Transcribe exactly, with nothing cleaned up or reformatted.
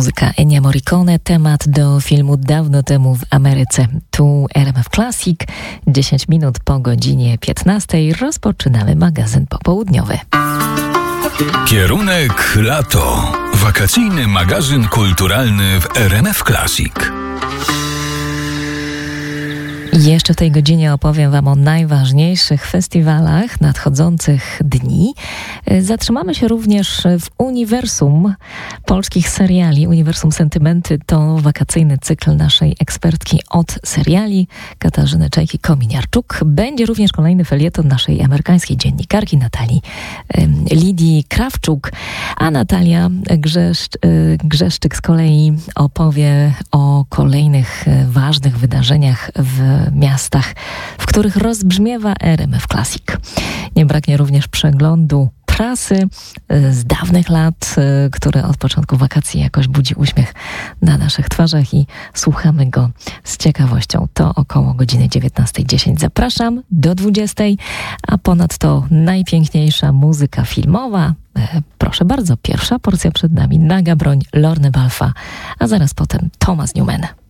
Muzyka Ennio Morricone, temat do filmu Dawno temu w Ameryce. Tu R M F Classic, dziesięć minut po godzinie piętnastej. Rozpoczynamy magazyn popołudniowy. Kierunek lato. Wakacyjny magazyn kulturalny w R M F Classic. Jeszcze w tej godzinie opowiem Wam o najważniejszych festiwalach nadchodzących dni. Zatrzymamy się również w uniwersum polskich seriali. Uniwersum Sentymenty to wakacyjny cykl naszej ekspertki od seriali Katarzyny Czajki-Kominiarczuk. Będzie również kolejny felieton naszej amerykańskiej dziennikarki Natalii Lidii Krawczuk, a Natalia Grzeszcz, Grzeszczyk z kolei opowie o kolejnych ważnych wydarzeniach w miastach, w których rozbrzmiewa R M F Classic. Nie braknie również przeglądu prasy z dawnych lat, który od początku wakacji jakoś budzi uśmiech na naszych twarzach i słuchamy go z ciekawością. To około godziny dziewiętnastej dziesięć. Zapraszam do dwudziestej, a ponadto najpiękniejsza muzyka filmowa. Proszę bardzo, pierwsza porcja przed nami. Naga broń Lorne Balfa, a zaraz potem Thomas Newman.